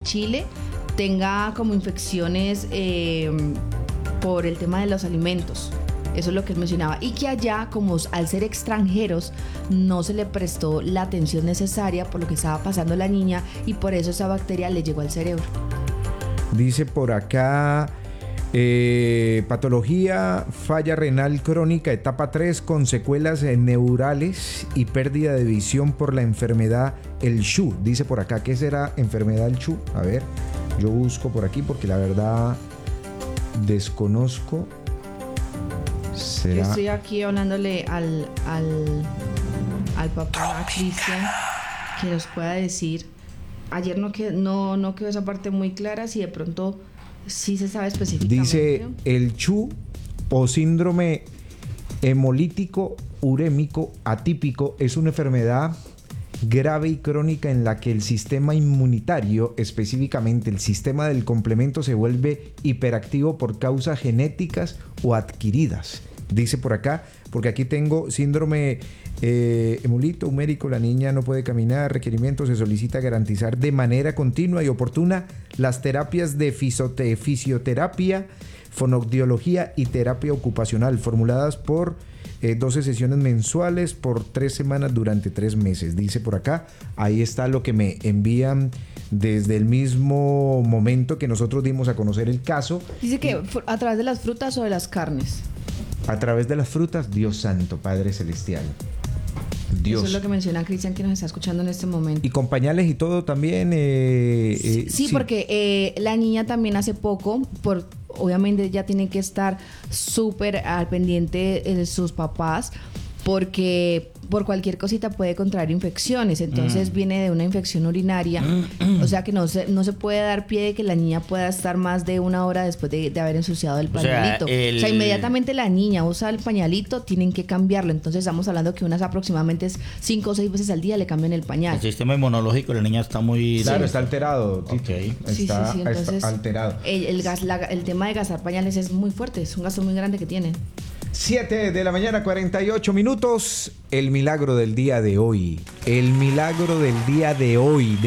Chile tenga como infecciones por el tema de los alimentos. Eso es lo que él mencionaba. Y que allá, como al ser extranjeros, no se le prestó la atención necesaria por lo que estaba pasando la niña y por eso esa bacteria le llegó al cerebro. Dice por acá, patología, falla renal crónica, etapa 3, con secuelas neurales y pérdida de visión por la enfermedad el CHU. Dice por acá, ¿qué será enfermedad el CHU? A ver, yo busco por aquí porque la verdad desconozco. ¿Será? Yo estoy aquí hablándole al papá, a Cristian, que nos pueda decir. Ayer no quedó esa parte muy clara, si de pronto sí se sabe específicamente. Dice el CHU o síndrome hemolítico urémico atípico es una enfermedad grave y crónica en la que el sistema inmunitario, específicamente el sistema del complemento, se vuelve hiperactivo por causas genéticas o adquiridas. Dice por acá, porque aquí tengo síndrome hemolito umérico, la niña no puede caminar, requerimiento, se solicita garantizar de manera continua y oportuna las terapias de fisioterapia, fonoaudiología y terapia ocupacional, formuladas por 12 sesiones mensuales por 3 semanas durante 3 meses. Dice por acá, ahí está lo que me envían desde el mismo momento que nosotros dimos a conocer el caso. Dice que a través de las frutas o de las carnes. A través de las frutas, Dios santo, Padre Celestial. Dios. Eso es lo que menciona Cristian, que nos está escuchando en este momento. Y con pañales y todo también. Sí, porque la niña también hace poco, obviamente ya tiene que estar súper al pendiente de sus papás, porque por cualquier cosita puede contraer infecciones. Entonces viene de una infección urinaria. O sea que no se puede dar pie de que la niña pueda estar más de 1 hora después de haber ensuciado el pañalito. O sea, inmediatamente la niña usa el pañalito, tienen que cambiarlo. Entonces estamos hablando que unas aproximadamente 5 o 6 veces al día le cambian el pañal. El sistema inmunológico de la niña está muy... Claro, está alterado. Okay. Está Entonces, alterado. El tema de gastar pañales es muy fuerte, es un gasto muy grande que tienen. 7 de la mañana, 48 minutos. El milagro del día de hoy. El milagro del día de hoy.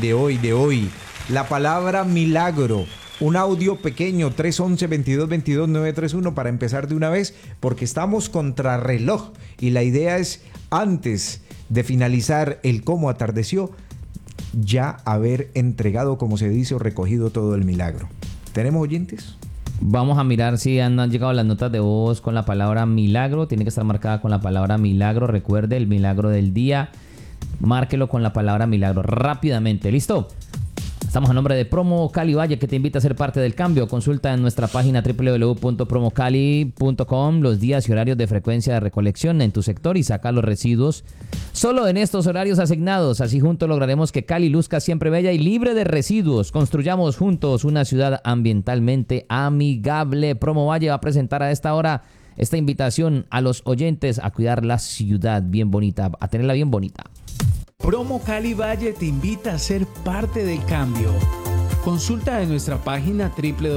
La palabra milagro. Un audio pequeño, 311-2222-931 para empezar de una vez, porque estamos contra reloj. Y la idea es, antes de finalizar el cómo atardeció, ya haber entregado, como se dice, o recogido todo el milagro. ¿Tenemos oyentes? Vamos a mirar si han llegado las notas de voz con la palabra milagro. Tiene que estar marcada con la palabra milagro. Recuerde, el milagro del día. Márquelo con la palabra milagro rápidamente. ¿Listo? Estamos a nombre de Promo Cali Valle, que te invita a ser parte del cambio. Consulta en nuestra página www.promocali.com los días y horarios de frecuencia de recolección en tu sector y saca los residuos solo en estos horarios asignados. Así juntos lograremos que Cali luzca siempre bella y libre de residuos. Construyamos juntos una ciudad ambientalmente amigable. Promo Valle va a presentar a esta hora esta invitación a los oyentes a cuidar la ciudad bien bonita, a tenerla bien bonita. Promo Cali Valle te invita a ser parte del cambio. Consulta en nuestra página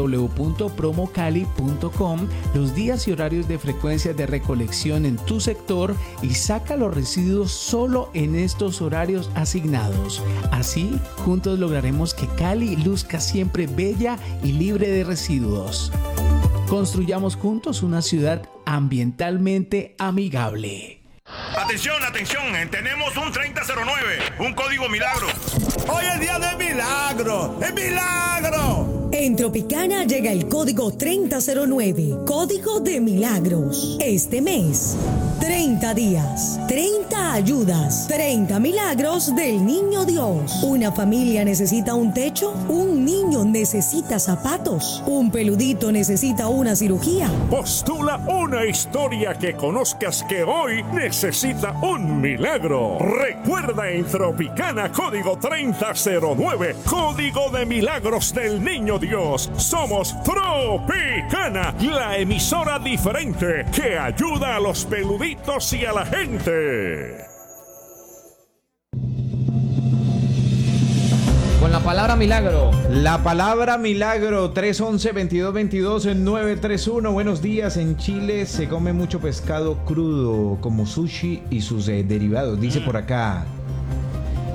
www.promocali.com los días y horarios de frecuencia de recolección en tu sector y saca los residuos solo en estos horarios asignados. Así, juntos lograremos que Cali luzca siempre bella y libre de residuos. Construyamos juntos una ciudad ambientalmente amigable. Atención, tenemos un 3009, un código milagro. Hoy es día de milagro, ¡es milagro! En Tropicana llega el código 3009, código de milagros. Este mes, 30 días, 30 ayudas, 30 milagros del Niño Dios. Una familia necesita un techo, un niño necesita zapatos, un peludito necesita una cirugía. Postula una historia que conozcas que hoy necesita un milagro. Recuerda en Tropicana código 3009, código de milagros del Niño Dios. Somos Tropicana, la emisora diferente que ayuda a los peluditos y a la gente. Con la palabra milagro. La palabra milagro, 311-2222-931. Buenos días. En Chile se come mucho pescado crudo, como sushi y sus derivados. Dice por acá.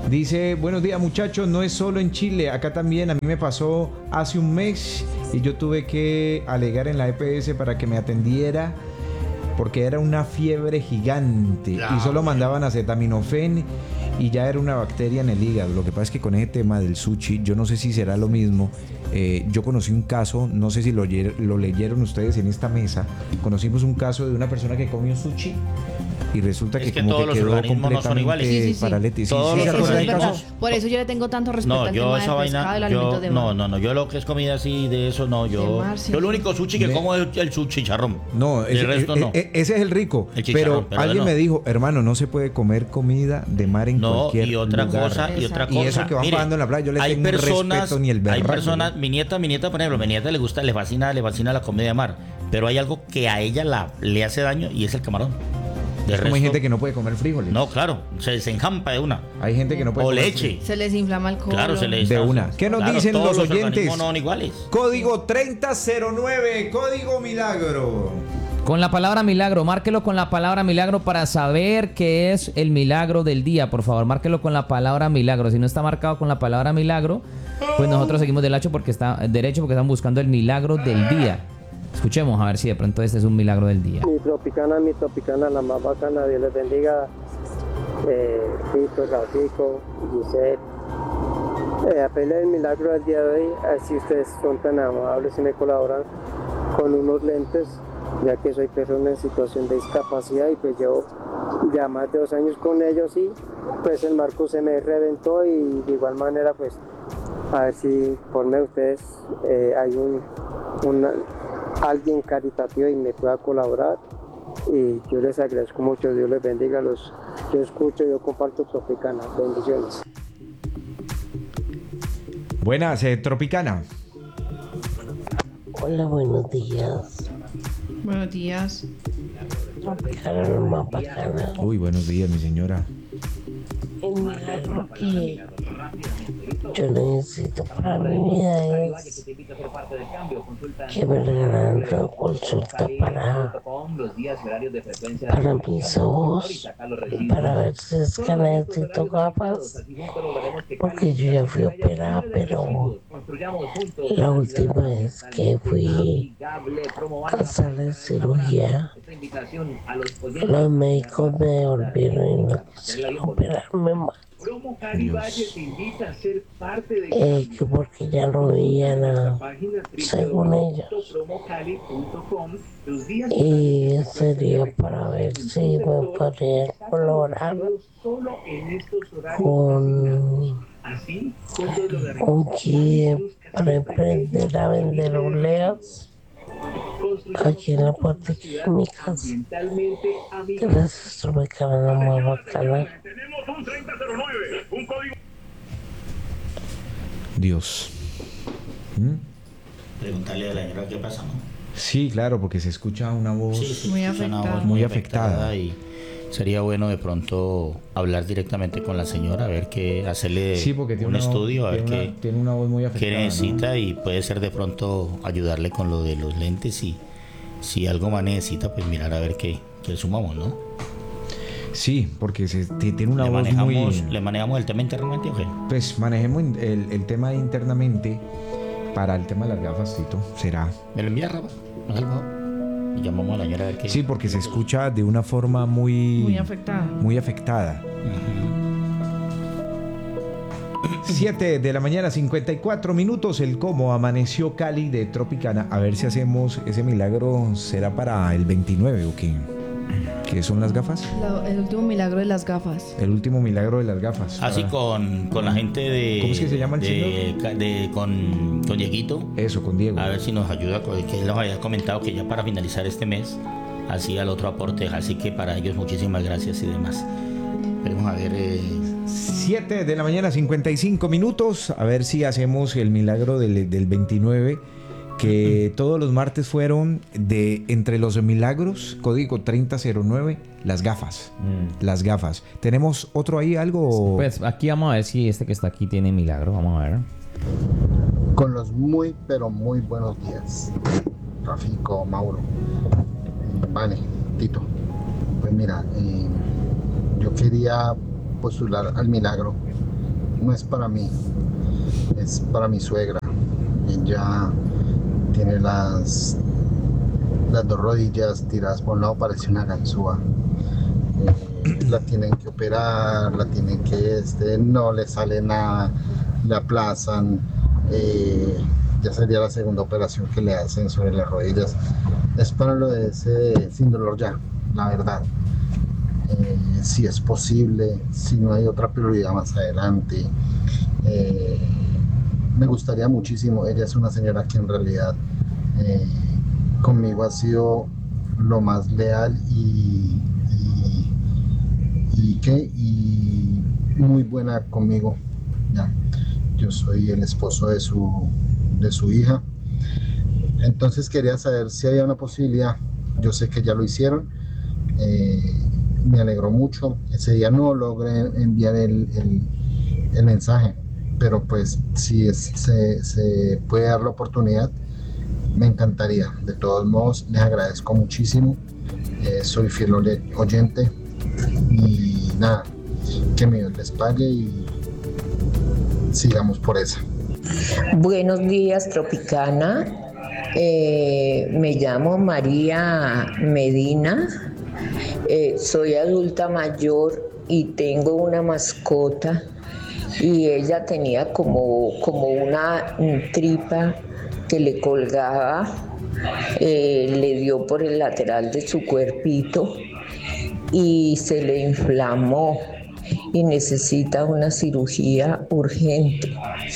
Dice, buenos días muchachos, no es solo en Chile, acá también, a mí me pasó hace un mes y yo tuve que alegar en la EPS para que me atendiera porque era una fiebre gigante y solo mandaban acetaminofén y ya era una bacteria en el hígado. Lo que pasa es que con ese tema del sushi, yo no sé si será lo mismo. Yo conocí un caso, no sé si lo leyeron ustedes en esta mesa, conocimos un caso de una persona que comió sushi y resulta que como todos que los quedó organismos no son iguales. completamente paralítico. Todos los ¿se acuerdan del organismos. caso? Por eso yo le tengo tanto respeto al tema del pescado y el alimento de mar. No, yo lo que es comida así de eso no, De yo mar, sí. lo único sushi que como es el sushi chicharrón. No, el resto no. ese es el rico. El chicharrón, pero alguien no. me dijo, hermano, no se puede comer comida de mar en cualquier y otra lugar. cosa, y otra Y cosa. eso que van Mire, pagando en la playa, yo le hay tengo un respeto ni el hay berraco. personas, mi nieta, por ejemplo, mi nieta le fascina la comida de mar, pero hay algo que a ella le hace daño y es el camarón. Como hay gente que no puede comer frijoles. No, claro, se enjampa de una. Hay gente que no puede o comer leche. Se les inflama el colon. Claro, se les de una. ¿Qué nos dicen todos los oyentes? organismos no son iguales. Código 3009, código milagro. Con la palabra milagro, márquelo con la palabra milagro para saber qué es el milagro del día. Por favor, márquelo con la palabra milagro. Si no está marcado con la palabra milagro, pues nosotros seguimos derecho porque están buscando el milagro del día. Escuchemos a ver si de pronto este es un milagro del día. Mi tropicana, la más bacana, Dios les bendiga. Tito, Rafico, Giselle. Apelé el milagro del día de hoy, así ustedes son tan amables y me colaboran con unos lentes, ya que soy persona en situación de discapacidad y pues llevo ya más de 2 años con ellos y pues el marco se me reventó y de igual manera pues a ver si por medio de ustedes hay alguien caritativo y me pueda colaborar y yo les agradezco mucho, Dios les bendiga, yo escucho, yo comparto Tropicana, bendiciones. Buenas, Tropicana. Hola, buenos días. Buenos días. Tropicana, lo más bacana. Uy, buenos días, mi señora. El milagro que yo necesito para mi vida es que me regalaran una consulta para mis ojos, para ver si es que necesito gafas, porque yo ya fui operada, pero la última vez que fui a sala de cirugía, los médicos me devolvieron y no quisieron operarme más. Que porque ya no veía nada, según ellos. Y sería para ver si me podrían colaborar con un kit para aprender a vender oleas aquí en la puerta de mi casa. Gracias, Tropicana, muy bacana. Tenemos un 3009, un código. Dios. Preguntarle a la señora qué pasa, ¿no? Sí, claro, porque se escucha una voz muy escucha una afectada. voz muy afectada. Y sería bueno de pronto hablar directamente con la señora, a ver qué, hacerle porque tiene un estudio, a ver tiene una voz muy afectada, qué necesita, ¿no? y puede ser de pronto ayudarle con lo de los lentes y si algo más necesita, pues mirar a ver qué le sumamos, ¿no? Sí, porque tiene una voz muy... ¿Le manejamos el tema internamente o qué? Pues manejemos el tema internamente para el tema de las gafas, Tito. Será. ¿Me lo envía, Rafa? ¿Me hace el favor? Y llamamos a la señora a ver qué... Sí, porque se escucha de una forma muy afectada. Muy afectada. 7 de la mañana, 54 minutos. El cómo amaneció Cali de Tropicana. A ver si hacemos ese milagro. ¿Será para el 29 o qué? ¿Qué son las gafas? El último milagro de las gafas. El último milagro de las gafas. Así con la gente de... ¿Cómo es que se llama el señor? Con Dieguito. Eso, con Diego. A ver si nos ayuda, que él nos había comentado que ya para finalizar este mes hacía el otro aporte. Así que para ellos muchísimas gracias y demás. Vamos a ver... 7 de la mañana, 55 minutos. A ver si hacemos el milagro del 29. Que todos los martes fueron de entre los milagros, código 3009, las gafas. Las gafas. ¿Tenemos otro ahí, algo? Pues aquí vamos a ver si este que está aquí tiene milagro. Vamos a ver. Con los muy, pero muy buenos días. Rafico, Mauro, Vane, Tito. Pues mira, yo quería postular al milagro no es para mí, es para mi suegra. Ella tiene las dos rodillas tiradas por un lado, parece una ganzúa. La tienen que operar, la tienen que, no le sale nada, le aplazan. Ya sería la segunda operación que le hacen sobre las rodillas. Es para lo de ese sin dolor ya, la verdad. Si es posible, si no hay otra prioridad más adelante. Me gustaría muchísimo. Ella es una señora que en realidad conmigo ha sido lo más leal y muy buena conmigo. Ya. Yo soy el esposo de su hija. Entonces quería saber si había una posibilidad. Yo sé que ya lo hicieron. Me alegró mucho. Ese día no logré enviar el mensaje, pero pues si se puede dar la oportunidad, me encantaría. De todos modos, les agradezco muchísimo. Soy fiel oyente y nada, que mi Dios les pague y sigamos por eso. Buenos días, Tropicana. Me llamo María Medina. Soy adulta mayor y tengo una mascota y ella tenía como una tripa que le colgaba, le dio por el lateral de su cuerpito y se le inflamó y necesita una cirugía urgente.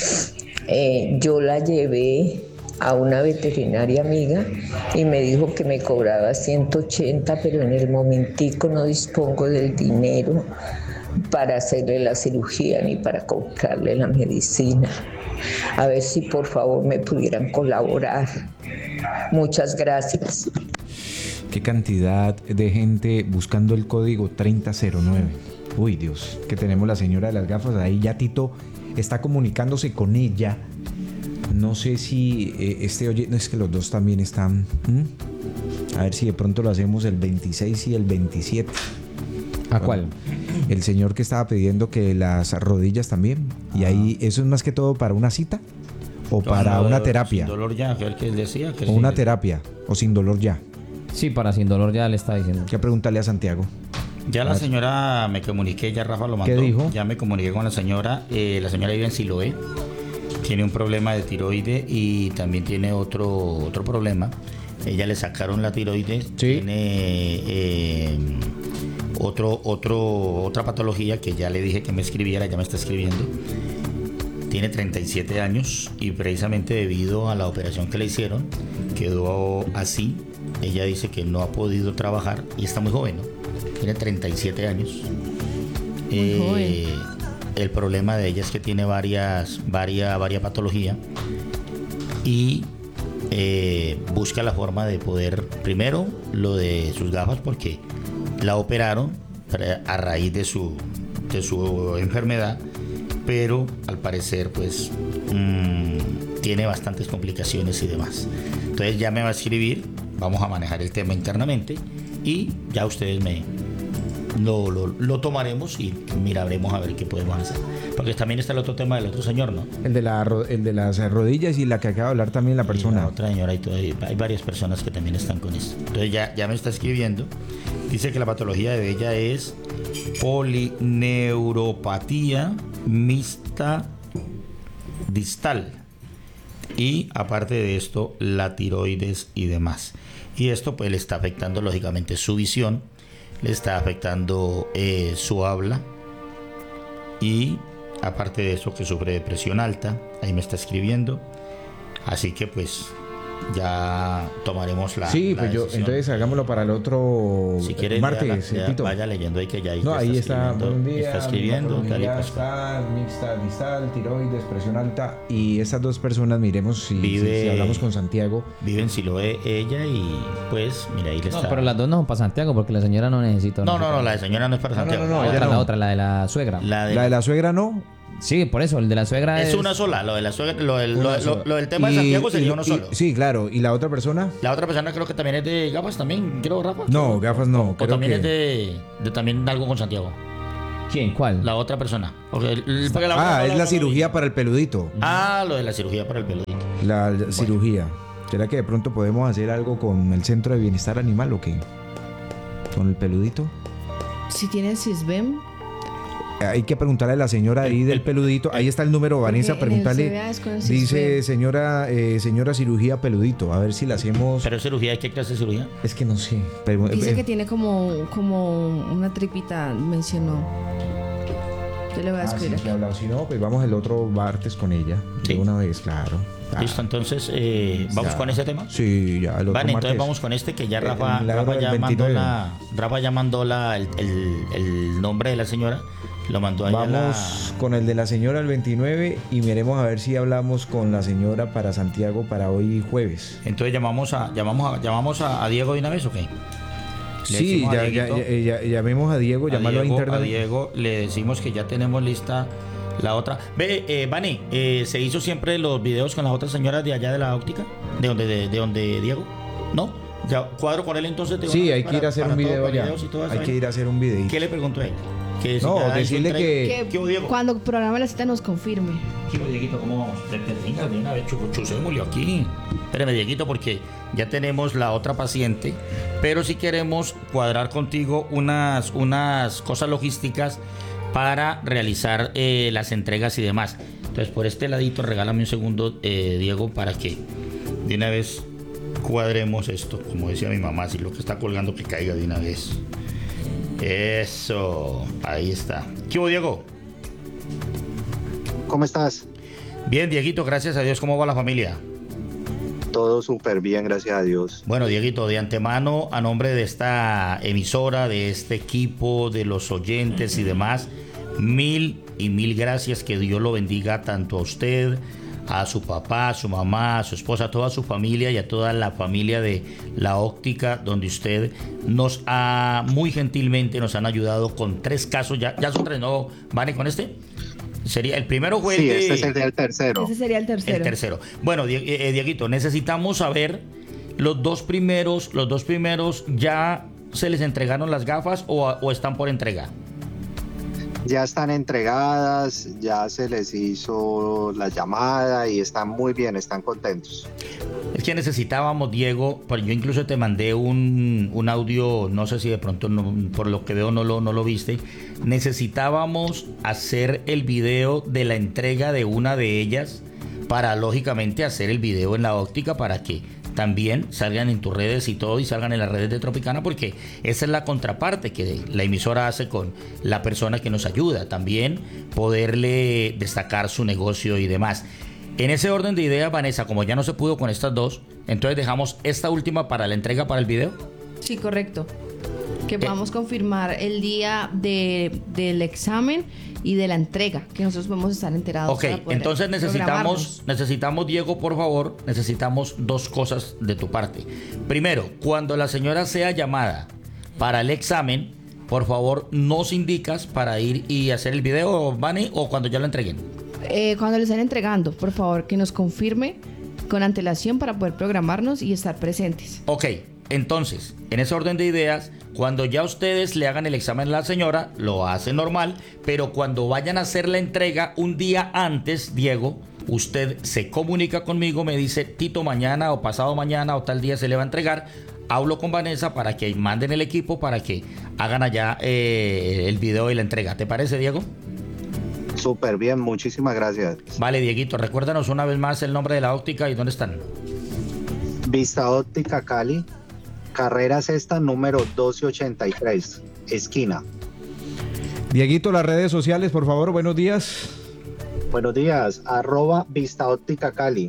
Yo la llevé a una veterinaria amiga y me dijo que me cobraba 180, pero en el momentico no dispongo del dinero para hacerle la cirugía ni para comprarle la medicina. A ver si por favor me pudieran colaborar. Muchas gracias. Qué cantidad de gente buscando el código 3009. Uy, Dios, que tenemos la señora de las gafas ahí. Ya Tito está comunicándose con ella. No sé si no, es que los dos también están. A ver si de pronto lo hacemos el 26 y el 27. ¿A cuál? El señor que estaba pidiendo que las rodillas también. Y ahí, ¿eso es más que todo para una cita? ¿O para una terapia? Sin dolor ya, que el que decía. Que o una terapia, o sin dolor ya. Sí, para sin dolor ya le está diciendo. ¿Qué preguntarle a Santiago? Ya la señora, me comuniqué, ya Rafa lo mandó. ¿Qué dijo? Ya me comuniqué con la señora. La señora vive en Siloé. Tiene un problema de tiroides y también tiene otro problema. Ella le sacaron la tiroides. Sí. Tiene otra patología que ya le dije que me escribiera, ya me está escribiendo. Tiene 37 años y precisamente debido a la operación que le hicieron quedó así. Ella dice que no ha podido trabajar y está muy joven, ¿no? Tiene 37 años. Muy joven. El problema de ella es que tiene varias patologías y busca la forma de poder, primero lo de sus gafas, porque la operaron a raíz de su enfermedad, pero al parecer pues tiene bastantes complicaciones y demás. Entonces ya me va a escribir, vamos a manejar el tema internamente y ya ustedes lo tomaremos y miraremos a ver qué podemos hacer. Porque también está el otro tema del otro señor, ¿no? El de las rodillas y la que acaba de hablar también la persona. Y la otra señora, hay varias personas que también están con esto. Entonces ya me está escribiendo. Dice que la patología de ella es polineuropatía mixta distal. Y aparte de esto, la tiroides y demás. Y esto pues le está afectando lógicamente su visión, le está afectando su habla y aparte de eso que sufre de presión alta. Ahí me está escribiendo, así que pues ya tomaremos la pues decisión. entonces hagámoslo para el otro si quieres, martes. vaya leyendo ahí que ya ahí está. Buen día, está escribiendo está mixta distal, tiroides, presión alta. Y esas dos personas, miremos si hablamos con Santiago. Vive en Siloé ella y pues mira ahí le está. No, pero las dos no son para Santiago porque la señora no necesita. No, la señora no es para Santiago. La otra, la de la suegra. La de la suegra no. Sí, por eso, el de la suegra es una sola. Lo de la suegra, lo del tema de Santiago sería uno solo. Sí, claro. ¿Y la otra persona? La otra persona creo que también es de gafas también, creo, Rafa. No, gafas no. O también es de también algo con Santiago. ¿Quién? ¿Cuál? La otra persona. Es la cirugía para el peludito. Lo de la cirugía para el peludito. La cirugía. ¿Será que de pronto podemos hacer algo con el Centro de Bienestar Animal o qué? ¿Con el peludito? Si tiene Sisbem. Hay que preguntarle a la señora ahí del peludito. Ahí está el número, Vanessa, pregúntale. Dice señora cirugía peludito. A ver si la hacemos. ¿Pero cirugía de qué clase de cirugía? Es que no sé. Dice que tiene como una tripita, mencionó. Yo le voy a escribir aquí. Si no, pues vamos el otro martes con ella. De una vez, claro. Listo, entonces, ¿vamos con ese tema? Sí, ya. El otro vale, martes. entonces vamos con este que ya Rafa ya mandó el nombre de la señora. Lo mandó allá. Vamos con el de la señora el 29 y miremos a ver si hablamos con la señora para Santiago para hoy jueves. Entonces llamamos a Diego de una vez, ¿o qué? Sí, llamemos a Diego, llamarlo a internet. A Diego le decimos que ya tenemos lista la otra. Vane, ¿se hizo siempre los videos con las otras señoras de allá de la óptica? ¿De donde Diego? ¿No? Ya cuadro con él entonces. Sí, hay que ir a hacer un video allá. Hay que ir a hacer un video. ¿Qué le preguntó a él? No, decirle que cuando programa la cita nos confirme. Dieguito, ¿cómo vamos? Venga, de una vez, chusémosle aquí. Espérame, Dieguito, porque ya tenemos la otra paciente, pero si queremos cuadrar contigo unas cosas logísticas para realizar las entregas y demás. Entonces, por este ladito, regálame un segundo, Diego, para que de una vez cuadremos esto. Como decía mi mamá, si lo que está colgando que caiga de una vez. Eso, ahí está. ¿Qué hubo, Diego? ¿Cómo estás? Bien, Dieguito, gracias a Dios. ¿Cómo va la familia? Todo súper bien, gracias a Dios. Bueno, Dieguito, de antemano, a nombre de esta emisora, de este equipo, de los oyentes y demás, mil gracias. Que Dios lo bendiga tanto a usted, a su papá, a su mamá, a su esposa, a toda su familia y a toda la familia de La Óptica, donde usted nos ha muy gentilmente nos han ayudado con 3 casos. Ya son 3, ¿no? ¿Vale con este? Sería el primero fue este sería el tercero. Ese sería el tercero. El tercero. Bueno, Dieguito, necesitamos saber los dos primeros ya se les entregaron las gafas o están por entrega. Ya están entregadas, ya se les hizo la llamada y están muy bien, están contentos. Es que necesitábamos, Diego, yo incluso te mandé un audio, no sé si de pronto por lo que veo no lo viste. Necesitábamos hacer el video de la entrega de una de ellas para lógicamente hacer el video en La Óptica para que también salgan en tus redes y todo y salgan en las redes de Tropicana, porque esa es la contraparte que la emisora hace con la persona que nos ayuda, también poderle destacar su negocio y demás. En ese orden de ideas, Vanessa, como ya no se pudo con estas dos, entonces dejamos esta última para la entrega para el video. Sí, correcto. Que vamos a confirmar el día del examen y de la entrega, que nosotros podemos estar enterados. Ok, entonces necesitamos, Diego, por favor, necesitamos 2 cosas de tu parte. Primero, cuando la señora sea llamada para el examen, por favor, nos indicas para ir y hacer el video, Vane, o cuando ya lo entreguen. Cuando le estén entregando, por favor, que nos confirme con antelación para poder programarnos y estar presentes. Ok, entonces, en ese orden de ideas, cuando ya ustedes le hagan el examen a la señora, lo hacen normal, pero cuando vayan a hacer la entrega un día antes, Diego, usted se comunica conmigo, me dice, Tito, mañana o pasado mañana o tal día se le va a entregar. Hablo con Vanessa para que manden el equipo para que hagan allá el video y la entrega. ¿Te parece, Diego? Súper bien, muchísimas gracias. Vale, Dieguito, recuérdanos una vez más el nombre de La Óptica y dónde están. Vista Óptica Cali, carrera sexta, número 1283, esquina. Dieguito, las redes sociales, por favor, buenos días. Buenos días, @Vista Óptica Cali.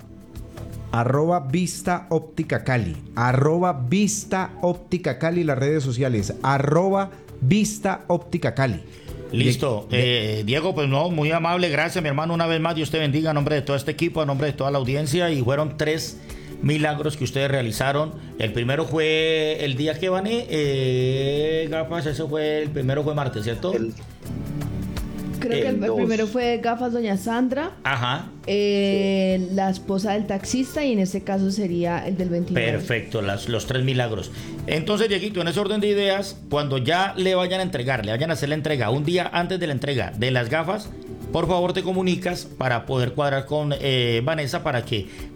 @Vista Óptica Cali. @Vista Óptica Cali, las redes sociales. @Vista Óptica Cali. Listo, Diego, pues no, muy amable, gracias mi hermano, una vez más, Dios te bendiga a nombre de todo este equipo, a nombre de toda la audiencia, y fueron 3 milagros que ustedes realizaron. El primero fue el día que van gafas, ese fue el primero, fue martes, ¿cierto? creo que el primero fue gafas doña Sandra. Ajá. La esposa del taxista, y en este caso sería el del 29. Perfecto, los 3 milagros. Entonces, Dieguito, en ese orden de ideas, cuando ya le vayan a entregar, le vayan a hacer la entrega un día antes de la entrega de las gafas, por favor te comunicas para poder cuadrar con Vanessa para que